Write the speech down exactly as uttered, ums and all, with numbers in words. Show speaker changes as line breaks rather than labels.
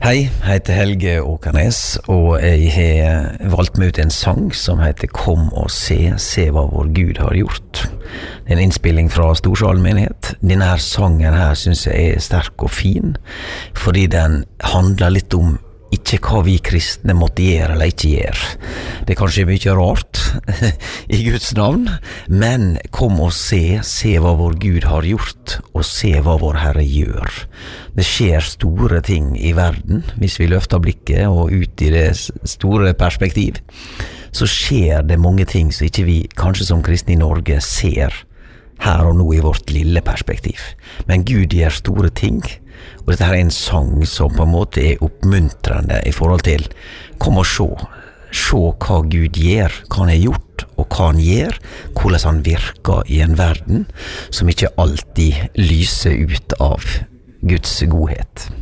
Hei, jeg heter Helge Åkernes, og jeg har valgt meg ut en sang som heter «Kom og se, se hva vår Gud har gjort». Det er en innspilling fra Storsalen menighet. Denne her sangen her synes jeg er sterk og fin, fordi den handler litt om ikke hva vi kristne måtte gjøre eller ikke gjøre. Det er kanskje mye rart i Guds navn, men kom og se, se hva vår Gud har gjort, og se hva vår Herre gjør. Det skjer store ting i verden, hvis vi løfter blikket og ut i det store perspektiv, så skjer det mange ting som ikke vi, kanskje som kristne i Norge, ser her og nå i vårt lille perspektiv. Men Gud gjør store ting, og dette her er en sang som på en måte er oppmuntrende i forhold til kom og se, se hva Gud gjør, hva han har gjort, og hva han gjør, hvordan han virker i en verden som ikke alltid lyser ut av Guds godhet.